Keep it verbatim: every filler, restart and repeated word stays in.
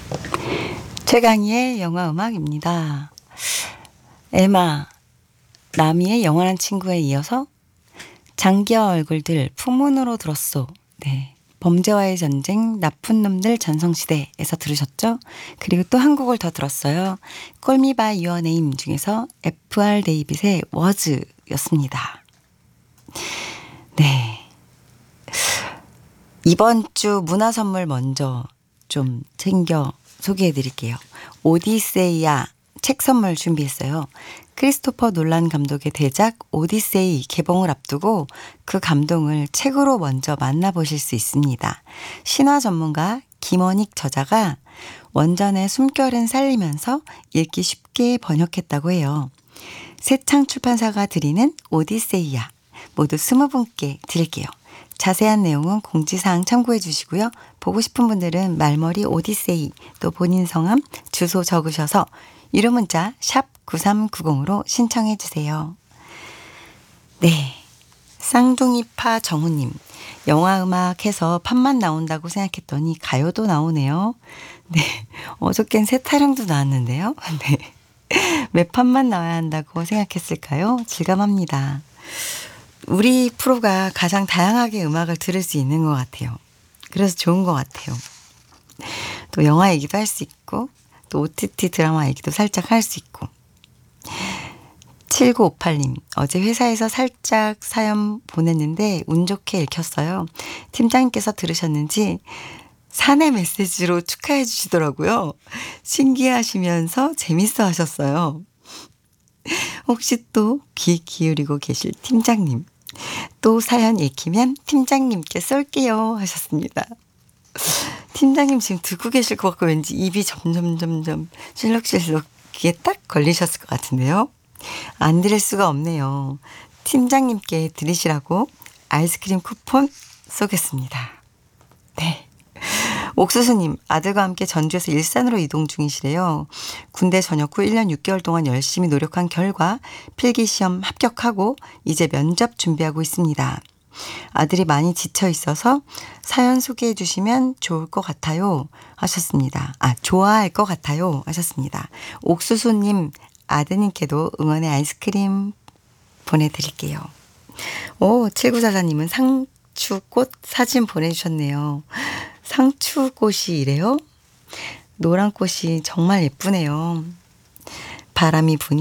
최강희의 영화음악입니다. 에마, 나미의 영원한 친구에 이어서 장기와 얼굴들 풍문으로 들었소. 네, 범죄와의 전쟁, 나쁜 놈들 전성시대에서 들으셨죠? 그리고 또 한 곡을 더 들었어요. Call Me By Your Name 중에서 에프알 데이빗의 Was 였습니다. 네, 이번 주 문화 선물 먼저 좀 챙겨 소개해 드릴게요. 오디세이야 책 선물 준비했어요. 크리스토퍼 놀란 감독의 대작 오디세이 개봉을 앞두고 그 감동을 책으로 먼저 만나보실 수 있습니다. 신화 전문가 김원익 저자가 원전의 숨결은 살리면서 읽기 쉽게 번역했다고 해요. 새창 출판사가 드리는 오디세이야 모두 스무 분께 드릴게요. 자세한 내용은 공지사항 참고해 주시고요. 보고 싶은 분들은 말머리 오디세이 또 본인 성함 주소 적으셔서 유료 문자 샵 구삼구공으로 신청해 주세요. 네, 쌍둥이파 정우님, 영화음악 해서 팝만 나온다고 생각했더니 가요도 나오네요. 네, 어저께는 새 타령도 나왔는데요. 네, 왜 팝만 나와야 한다고 생각했을까요? 질감합니다. 우리 프로가 가장 다양하게 음악을 들을 수 있는 것 같아요. 그래서 좋은 것 같아요. 또 영화 얘기도 할 수 있고 또 오티티 드라마 얘기도 살짝 할 수 있고. 칠구오팔 님, 어제 회사에서 살짝 사연 보냈는데 운 좋게 읽혔어요. 팀장님께서 들으셨는지 사내 메시지로 축하해 주시더라고요. 신기하시면서 재밌어 하셨어요. 혹시 또 귀 기울이고 계실 팀장님, 또 사연 읽히면 팀장님께 쏠게요 하셨습니다. 팀장님 지금 듣고 계실 것 같고 왠지 입이 점점 점점 실룩실룩 귀에 딱 걸리셨을 것 같은데요. 안 드릴 수가 없네요. 팀장님께 드리시라고 아이스크림 쿠폰 쏘겠습니다. 네. 옥수수님, 아들과 함께 전주에서 일산으로 이동 중이시래요. 군대 전역 후 일 년 육 개월 동안 열심히 노력한 결과 필기시험 합격하고 이제 면접 준비하고 있습니다. 아들이 많이 지쳐 있어서 사연 소개해 주시면 좋을 것 같아요 하셨습니다. 아, 좋아할 것 같아요 하셨습니다. 옥수수님, 아드님께도 응원의 아이스크림 보내드릴게요. 오, 칠구사사님은 상추꽃 사진 보내주셨네요. 상추꽃이 이래요? 노란 꽃이 정말 예쁘네요. 바람이 부니